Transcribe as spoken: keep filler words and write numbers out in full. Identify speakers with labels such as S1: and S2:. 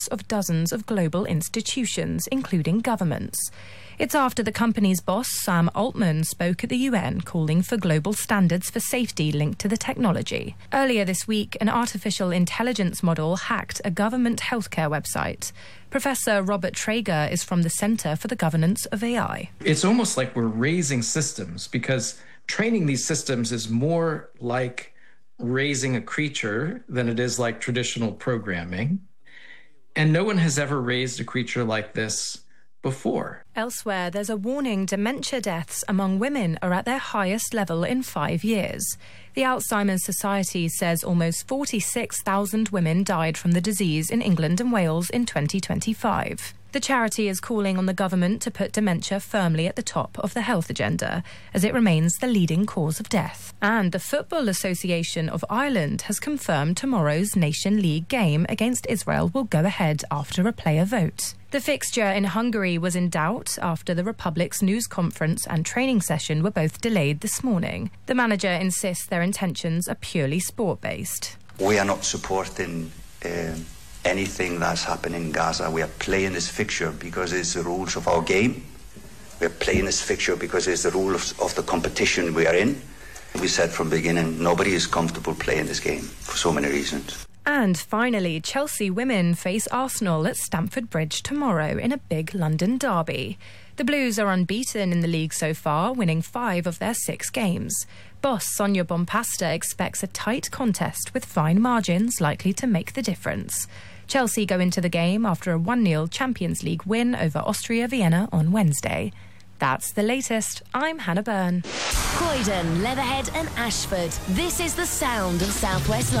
S1: of dozens of global institutions, including governments. It's after the company's boss, Sam Altman, spoke at the U N calling for global standards for safety linked to the technology. Earlier this week, an artificial intelligence model hacked a government healthcare website. Professor Robert Traeger is from the Center for the Governance of A I.
S2: It's almost like we're raising systems, because training these systems is more like raising a creature than it is like traditional programming. And no one has ever raised a creature like this before.
S1: Elsewhere, there's a warning dementia deaths among women are at their highest level in five years. The Alzheimer's Society says almost forty-six thousand women died from the disease in England and Wales in twenty twenty-five. The charity is calling on the government to put dementia firmly at the top of the health agenda, as it remains the leading cause of death. And the Football Association of Ireland has confirmed tomorrow's Nation League game against Israel will go ahead after a player vote. The fixture in Hungary was in doubt after the Republic's news conference and training session were both delayed this morning. The manager insists their intentions are purely sport-based.
S3: We are not supporting Uh... anything that's happening in Gaza. We are playing this fixture because it's the rules of our game. We are playing this fixture because it's the rules of the competition we are in. We said from the beginning, nobody is comfortable playing this game for so many reasons.
S1: And finally, Chelsea women face Arsenal at Stamford Bridge tomorrow in a big London derby. The Blues are unbeaten in the league so far, winning five of their six games. Boss Sonia Bompasta expects a tight contest with fine margins likely to make the difference. Chelsea go into the game after a one nil Champions League win over Austria Vienna on Wednesday. That's the latest. I'm Hannah Byrne.
S4: Croydon, Leatherhead and Ashford. This is the sound of South West London.